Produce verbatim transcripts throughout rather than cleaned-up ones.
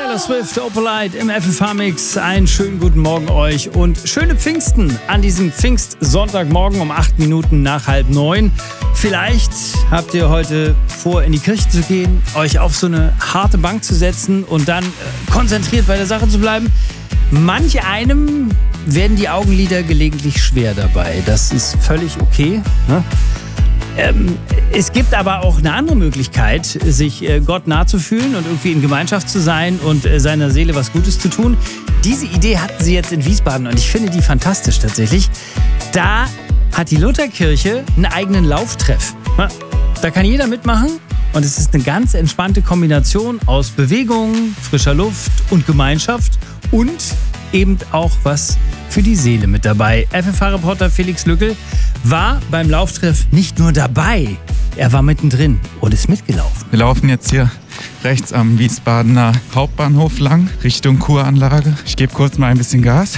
Taylor Swift, Opalite im F F H-Mix. Einen schönen guten Morgen euch und schöne Pfingsten an diesem Pfingstsonntagmorgen um acht Minuten nach halb neun. Vielleicht habt ihr heute vor, in die Kirche zu gehen, euch auf so eine harte Bank zu setzen und dann äh, konzentriert bei der Sache zu bleiben. Manch einem werden die Augenlider gelegentlich schwer dabei. Das ist völlig okay, ne? Ähm, es gibt aber auch eine andere Möglichkeit, sich äh, Gott nahe zu fühlen und irgendwie in Gemeinschaft zu sein und äh, seiner Seele was Gutes zu tun. Diese Idee hatten sie jetzt in Wiesbaden und ich finde die fantastisch tatsächlich. Da hat die Lutherkirche einen eigenen Lauftreff. Da kann jeder mitmachen und es ist eine ganz entspannte Kombination aus Bewegung, frischer Luft und Gemeinschaft und eben auch was für die Seele mit dabei. F F H-Reporter Felix Lückel war beim Lauftreff nicht nur dabei, er war mittendrin und ist mitgelaufen. Wir laufen jetzt hier rechts am Wiesbadener Hauptbahnhof lang, Richtung Kuranlage. Ich gebe kurz mal ein bisschen Gas.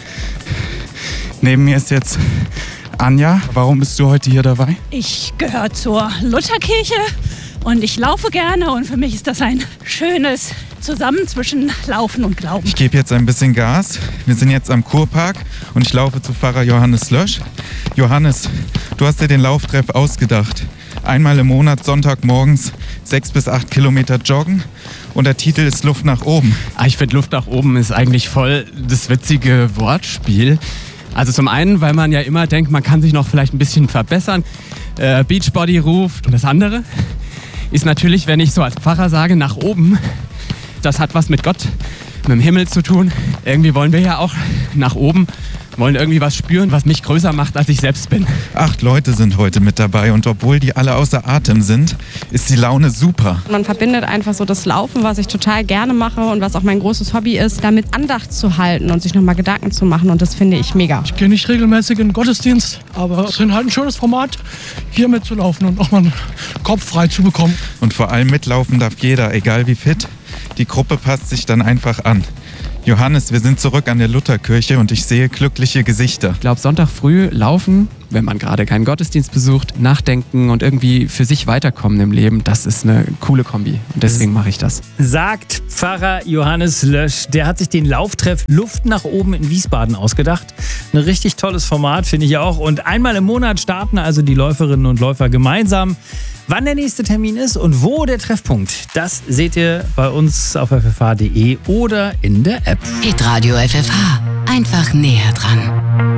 Neben mir ist jetzt Anja. Warum bist du heute hier dabei? Ich gehöre zur Lutherkirche und ich laufe gerne und für mich ist das ein schönes Zusammen zwischen Laufen und Glauben. Ich gebe jetzt ein bisschen Gas. Wir sind jetzt am Kurpark und ich laufe zu Pfarrer Johannes Lösch. Johannes, du hast dir den Lauftreff ausgedacht. Einmal im Monat, Sonntagmorgens, sechs bis acht Kilometer joggen. Und der Titel ist Luft nach oben. Ich finde, Luft nach oben ist eigentlich voll das witzige Wortspiel. Also zum einen, weil man ja immer denkt, man kann sich noch vielleicht ein bisschen verbessern. Äh, Beachbody ruft. Und das andere ist natürlich, wenn ich so als Pfarrer sage, nach oben. Das hat was mit Gott, mit dem Himmel zu tun. Irgendwie wollen wir ja auch nach oben, wollen irgendwie was spüren, was mich größer macht, als ich selbst bin. Acht Leute sind heute mit dabei und obwohl die alle außer Atem sind, ist die Laune super. Man verbindet einfach so das Laufen, was ich total gerne mache und was auch mein großes Hobby ist, damit Andacht zu halten und sich nochmal Gedanken zu machen und das finde ich mega. Ich gehe nicht regelmäßig in den Gottesdienst, aber es ist halt ein schönes Format, hier mitzulaufen und auch mal den Kopf frei zu bekommen. Und vor allem mitlaufen darf jeder, egal wie fit. Die Gruppe passt sich dann einfach an. Johannes, wir sind zurück an der Lutherkirche und ich sehe glückliche Gesichter. Ich glaube, Sonntag früh laufen, wenn man gerade keinen Gottesdienst besucht, nachdenken und irgendwie für sich weiterkommen im Leben, das ist eine coole Kombi. Und deswegen mache ich das. Sagt Pfarrer Johannes Lösch. Der hat sich den Lauftreff Luft nach oben in Wiesbaden ausgedacht. Ein richtig tolles Format, finde ich auch. Und einmal im Monat starten also die Läuferinnen und Läufer gemeinsam. Wann der nächste Termin ist und wo der Treffpunkt, das seht ihr bei uns auf f f h punkt d e oder in der App. Hitradio F F H. Einfach näher dran.